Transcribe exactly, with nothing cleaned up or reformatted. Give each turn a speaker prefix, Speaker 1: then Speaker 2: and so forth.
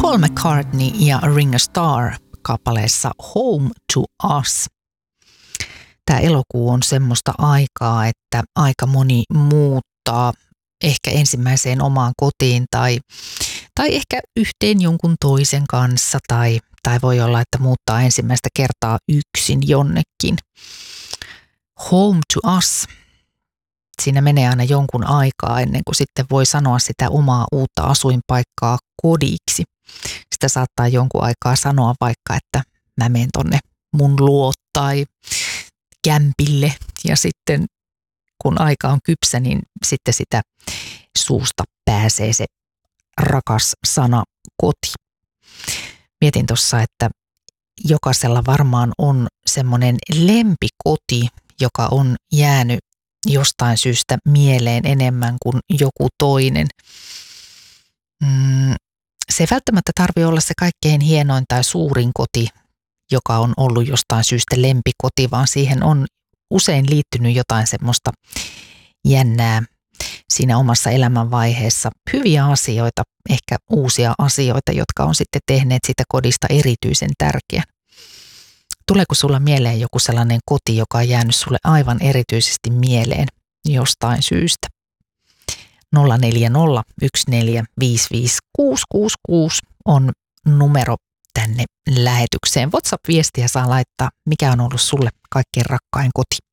Speaker 1: Paul McCartney ja Ringo Starr kappaleessa Home to Us. Tämä elokuu on semmoista aikaa, että aika moni muuttaa ehkä ensimmäiseen omaan kotiin tai, tai ehkä yhteen jonkun toisen kanssa tai, tai voi olla, että muuttaa ensimmäistä kertaa yksin jonnekin. Home to Us. Siinä menee aina jonkun aikaa ennen kuin sitten voi sanoa sitä omaa uutta asuinpaikkaa kodiksi. Sitä saattaa jonkun aikaa sanoa vaikka, että mä menen tonne mun luo tai kämpille ja sitten kun aika on kypsä, niin sitten sitä suusta pääsee se rakas sana koti. Mietin tuossa, että jokaisella varmaan on semmoinen lempikoti, joka on jäänyt jostain syystä mieleen enemmän kuin joku toinen. Mm, se ei välttämättä tarvitse olla se kaikkein hienoin tai suurin koti, joka on ollut jostain syystä lempikoti, vaan siihen on usein liittynyt jotain semmoista jännää siinä omassa elämänvaiheessa. Hyviä asioita, ehkä uusia asioita, jotka on sitten tehneet sitä kodista erityisen tärkeän. Tuleeko sulla mieleen joku sellainen koti, joka on jäänyt sulle aivan erityisesti mieleen jostain syystä? nolla neljä nolla yksi neljä viisi viisi kuusi kuusi kuusi on numero tänne lähetykseen. WhatsApp-viestiä saa laittaa, mikä on ollut sulle kaikkein rakkain koti.